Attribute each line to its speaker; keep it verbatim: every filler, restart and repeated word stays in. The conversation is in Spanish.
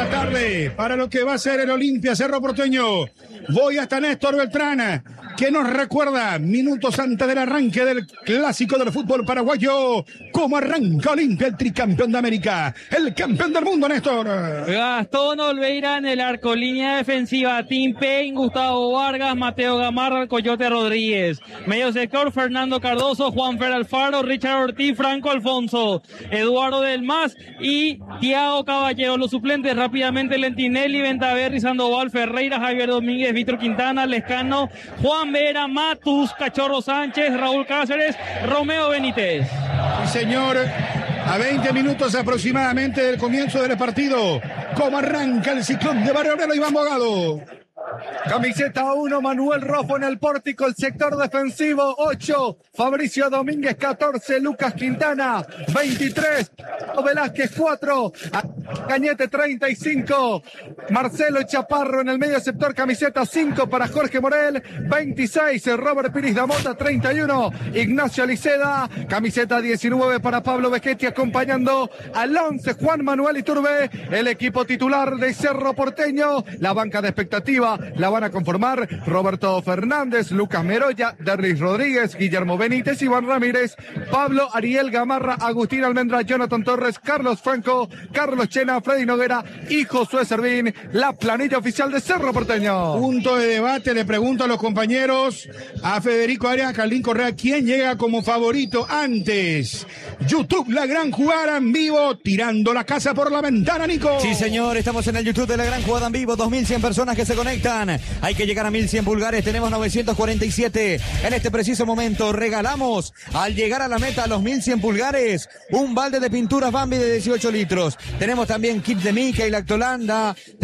Speaker 1: la tarde para lo que va a ser el Olimpia Cerro Porteño. Voy hasta Néstor Beltrán, que nos recuerda minutos antes del arranque del clásico del fútbol paraguayo, cómo arranca Olimpia, el tricampeón de América, el campeón del mundo, Néstor.
Speaker 2: Gastón Olveira en el arco, línea defensiva, Tim Payne, Gustavo Vargas, Mateo Gamarra, Coyote Rodríguez. Medio sector, Fernando Cardoso, Juan Fer Alfaro, Richard Ortiz, Franco Alfonso, Eduardo Del Mas y Thiago Caballero. Los suplentes rápidamente: Lentinelli, Ventaverri, Sandoval, Ferreira, Javier Domínguez, Víctor Quintana, Lescano, Juan Vera, Matus, Cachorro Sánchez, Raúl Cáceres, Romeo Benítez.
Speaker 1: Sí, señor. A veinte minutos aproximadamente del comienzo del partido, ¿cómo arranca el Ciclón de Barrio Obrero, Iván Bogado?
Speaker 3: Camiseta uno, Manuel Rojo en el pórtico, el sector defensivo. Ocho, Fabricio Domínguez. Catorce, Lucas Quintana. Veintitrés, Velázquez. Cuatro, Cañete. Treinta y cinco, Marcelo Chaparro en el medio sector. Camiseta cinco para Jorge Morel. Veintiséis, Robert Piris Damota. Treinta y uno, Ignacio Liceda. Camiseta diecinueve para Pablo Vegetti, acompañando al once, Juan Manuel Iturbe. El equipo titular de Cerro Porteño. La banca de expectativa la van a conformar Roberto Fernández, Lucas Meroya, Derlis Rodríguez, Guillermo Benítez, Iván Ramírez, Pablo Ariel Gamarra, Agustín Almendra, Jonathan Torres, Carlos Franco, Carlos Chena, Freddy Noguera y Josué Servín. La planilla oficial de Cerro Porteño.
Speaker 1: Punto de debate, le pregunto a los compañeros, a Federico Arias, a Carlín Correa, ¿quién llega como favorito antes? YouTube, la gran jugada en vivo, tirando la casa por la ventana, Nico.
Speaker 4: Sí, señor, estamos en el YouTube de la gran jugada en vivo, dos mil cien personas que se conectan. Hay que llegar a mil cien pulgares, tenemos novecientos cuarenta y siete. En este preciso momento regalamos, al llegar a la meta, a los mil cien pulgares, un balde de pinturas Bambi de dieciocho litros. Tenemos también kit de Mica y Lactolanda.